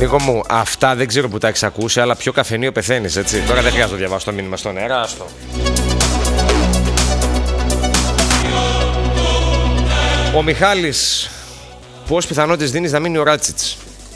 Νίκο μου, αυτά δεν ξέρω που τα έχεις ακούσει, αλλά πιο καφενείο πεθαίνεις, έτσι. Τώρα δεν χρειάζεται να διαβάσω το μήνυμα στον αέρα, άστο. Ο Μιχάλης, πώς πιθανότητες δίνεις να μείνει ο Ράτσιτς?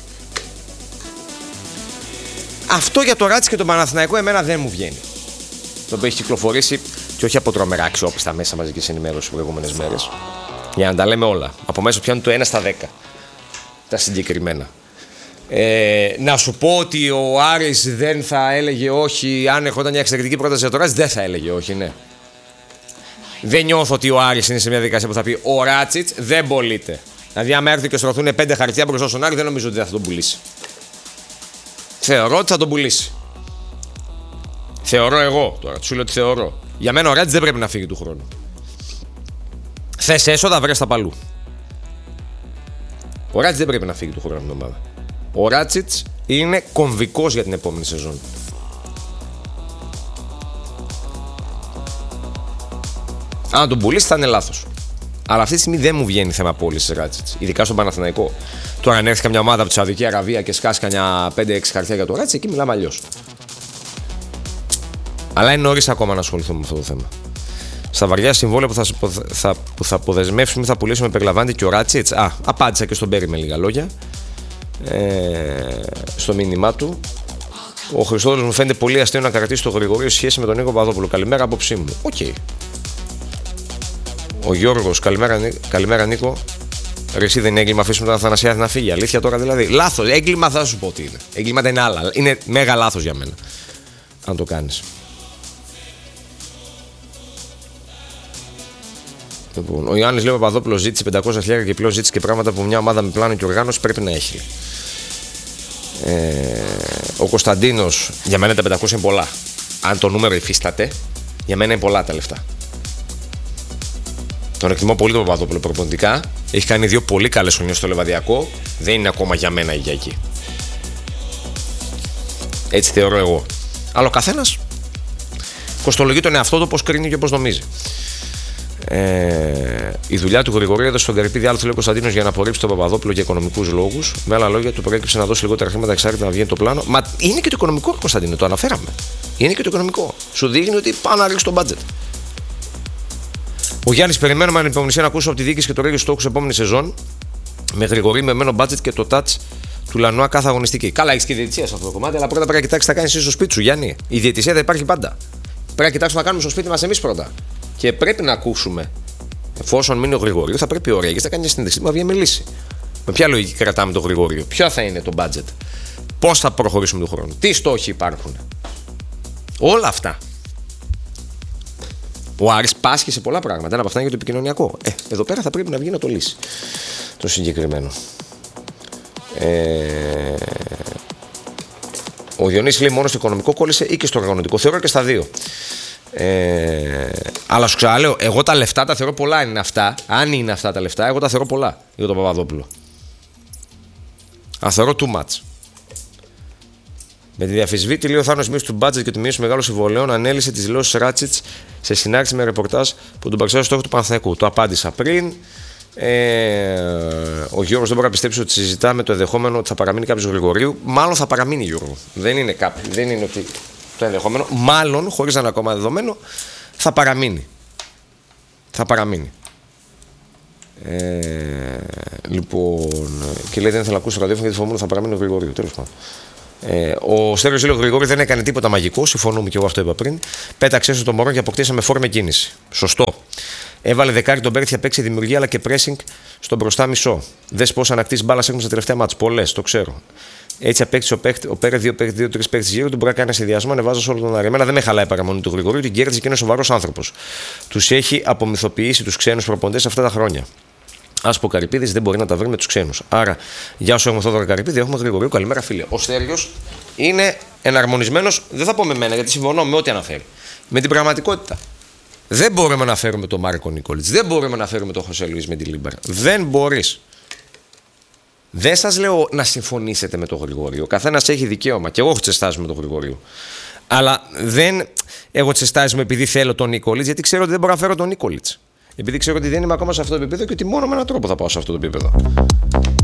Αυτό για το Ράτσιτς και τον Παναθηναϊκό εμένα δεν μου βγαίνει. Το οποίο έχει κυκλοφορήσει και όχι από τρομερά αξιόπιστα μέσα μαζικής ενημέρωσης τις προηγούμενες μέρες. Για να τα λέμε όλα. Από μέσα πιάνουν το 1 στα 10. Τα συγκεκριμένα. Να σου πω ότι ο Άρης δεν θα έλεγε όχι, αν ερχόταν μια εξαιρετική πρόταση για το Ράτσιτς, δεν θα έλεγε όχι, ναι. Δεν νιώθω ότι ο Άρης είναι σε μια δικασία που θα πει ο Ράτσιτς δεν πωλείται. Δηλαδή, άμα έρθει και στρωθούν 5 χαρτιά μπροστά στον Άρη, δεν νομίζω ότι δεν θα τον πουλήσει. Θεωρώ ότι θα τον πουλήσει. Θεωρώ εγώ τώρα, σου λέω ότι θεωρώ. Για μένα ο Ράτσιτς δεν πρέπει να φύγει του χρόνου. Θες έσοδα, βρες τα παλού. Ο Ράτσιτς δεν πρέπει να φύγει του χρόνου την ομάδα. Ο Ράτσιτς είναι κομβικός για την επόμενη σεζόν. Αν τον πουλήσει θα είναι λάθος. Αλλά αυτή τη στιγμή δεν μου βγαίνει θέμα πώληση Ράτσιτς. Ειδικά στον Παναθηναϊκό. Τώρα αν έρθει καμιά ομάδα από τη Σαουδική Αραβία και σκάσει κανένα 5-6 χαρτιά για το Ράτσιτς, εκεί μιλάμε αλλιώς. Αλλά είναι νωρίς ακόμα να ασχοληθούμε με αυτό το θέμα. Στα βαριά συμβόλαια που θα αποδεσμεύσουμε ή θα πουλήσουμε περιλαμβάνεται και ο Ράτσιτς. Απάντησα και στον Πέρι με λίγα λόγια. Στο μήνυμά του. Ο Χριστόδουλος μου φαίνεται πολύ αστείο να κρατήσει το Γρηγορείο σε σχέση με τον Νίκο Παπαδόπουλο. Καλημέρα, απόψη μου. Οκ. Ο Γιώργος, καλημέρα Νίκο. Ρε, εσύ δεν είναι έγκλημα αφήσουμε τον Αθανασιάδη να φύγει? Αλήθεια τώρα δηλαδή? Λάθος. Έγκλημα θα σου πω τι είναι. Έγκληματα είναι άλλα. Είναι μέγα λάθος για μένα. Αν το κάνεις. Λοιπόν, ο Ιωάννης λέει: ο Παπαδόπουλος ζήτησε 500.000 και πλέον ζήτησε και πράγματα που μια ομάδα με πλάνο και οργάνωση πρέπει να έχει. Ο Κωνσταντίνος, για μένα τα 500 είναι πολλά. Αν το νούμερο υφίσταται, για μένα είναι πολλά τα λεφτά. Τον εκτιμώ πολύ τον Παπαδόπουλο προπονητικά. Έχει κάνει 2 πολύ καλές χρονιές στο Λεβαδιακό. Δεν είναι ακόμα για μένα για εκεί. Έτσι θεωρώ εγώ. Αλλά ο καθένας κοστολογεί τον εαυτό του πώς κρίνει και πώς νομίζει. Η δουλειά του Γρηγορίου έδωσε στον Καρυπίδη άλλο, λέει ο Κωνσταντίνος, για να απορρίψει τον Παπαδόπουλο για οικονομικούς λόγους. Με άλλα λόγια, του προέκυψε να δώσει λιγότερα χρήματα εξάρτητα να βγαίνει το πλάνο. Μα είναι και το οικονομικό, Κωνσταντίνο, το αναφέραμε. Είναι και το οικονομικό. Σου δείχνει ότι πάει να ρίξει το budget. Ο Γιάννης, περιμένουμε ανυπομονησία να ακούσω από τη διοίκηση και το Ρέγιο στόχους επόμενη σεζόν. Με Γρηγορή, με μένο budget και το touch του Λανουά κάθε αγωνιστική. Καλά, έχει και διαιτησία σε αυτό το κομμάτι, αλλά πρώτα πρέπει να κοιτάξει τι θα κάνει εσύ στο σπίτι σου, Γιάννη. Η διαιτησία θα υπάρχει πάντα. Πρέπει να κοιτάξουμε να κάνουμε στο σπίτι μας εμείς πρώτα. Και πρέπει να ακούσουμε, εφόσον μείνει ο Γρηγόριο, θα πρέπει ο Ρέγιος να κάνει μια συνέντευξη που να βγει με λύση. Με ποια λογική κρατάμε τον Γρηγόριο, ποιο θα είναι το budget, πώς θα προχωρήσουμε του χρόνου, τι στόχοι υπάρχουν. Όλα αυτά. Ο Άρης πάσχει σε πολλά πράγματα. Ένα από αυτά είναι για το επικοινωνιακό. Εδώ πέρα θα πρέπει να βγει να το λύσει το συγκεκριμένο. Ο Διονύσης λέει μόνο στο οικονομικό κόλλησε ή και στο οργανωτικό. Θεωρώ και στα δύο. Αλλά σου ξαναλέω, εγώ τα λεφτά τα θεωρώ πολλά. Είναι αυτά. Αν είναι αυτά τα λεφτά, εγώ τα θεωρώ πολλά για τον Παπαδόπουλο. Θεωρώ too much. Με τη διαφυσβήτη, λέει ο Θάνος, μείωση του budget και τη μείωση μεγάλων συμβολέων, ανέλησε τις δηλώσεις Ράτσιτς σε συνάρτηση με ρεπορτάζ που τον παρουσιάζει στόχο του Παναθηναϊκού. Το απάντησα πριν. Ο Γιώργος δεν μπορεί να πιστέψει ότι συζητάμε το ενδεχόμενο ότι θα παραμείνει κάποιος Γρηγορίου. Μάλλον θα παραμείνει, Γιώργο. Δεν είναι ότι το ενδεχόμενο. Μάλλον, χωρίς να είναι ακόμα δεδομένο, θα παραμείνει. Θα παραμείνει. Λοιπόν, και λέει: δεν ήθελα να ακούσω το ραδιόφωνο γιατί φοβούμαι θα παραμείνει ο Γρηγορίου. Τέλος πάντων. Ο Στέλιος λέει: ο Γρηγόρης δεν έκανε τίποτα μαγικό. Συμφωνούμε και εγώ, αυτό είπα πριν. Πέταξε στο μωρό και αποκτήσαμε φόρμα κίνηση. Σωστό. Έβαλε δεκάρι τον Πέρθια, παίξει δημιουργία αλλά και pressing στον μπροστά μισό. Δες πώς ανακτήσει μπάλα έχουν στα τελευταία μάτς. Πολλές, το ξέρω. Έτσι απέκτησε ο Πέρε 2-3 παίκτες γύρω του. Μπορεί να κάνει ένα συνδυασμό, ανεβάζω όλο τον Άρη. Εμένα δεν με χαλάει η παραμονή του Γρηγορίου, την κέρδισε και είναι σοβαρός άνθρωπος. Τους έχει απομυθοποιήσει τους ξένους προπονητές αυτά τα χρόνια. Άσπο Καρυπίδης δεν μπορεί να τα βρει με τους ξένους. Άρα, για σου έχουμε Θόδωρα Καρυπίδη, έχουμε Γρηγορίου. Καλημέρα, φίλε. Ο Στέλιος είναι εναρμονισμένος, δεν θα πω με μένα γιατί συμφωνώ με ό,τι αναφέρει. Με την πραγματικότητα. Δεν μπορούμε να φέρουμε τον Μάρκο Νίκολιτς, δεν μπορούμε να φέρουμε τον Χωσέ Λουίς Μεντιλίμπαρ. Δεν μπορείς. Δεν σας λέω να συμφωνήσετε με τον Γρηγόριο. Ο καθένας έχει δικαίωμα. Και εγώ έχω τσεστάσει με τον Γρηγόριο. Αλλά δεν έχω τσεστάσει επειδή θέλω τον Νίκολιτς, γιατί ξέρω ότι δεν μπορώ να φέρω τον Νίκολιτς. Επειδή ξέρω ότι δεν είμαι ακόμα σε αυτό το επίπεδο και ότι μόνο με έναν τρόπο θα πάω σε αυτό το επίπεδο.